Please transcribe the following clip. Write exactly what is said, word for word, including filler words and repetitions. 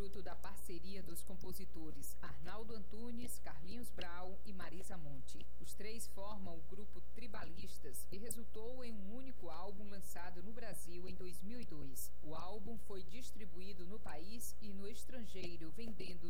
fruto da parceria dos compositores Arnaldo Antunes, Carlinhos Brau e Marisa Monte. Os três formam o grupo Tribalistas e resultou em um único álbum lançado no Brasil em dois mil e dois. O álbum foi distribuído no país e no estrangeiro, vendendo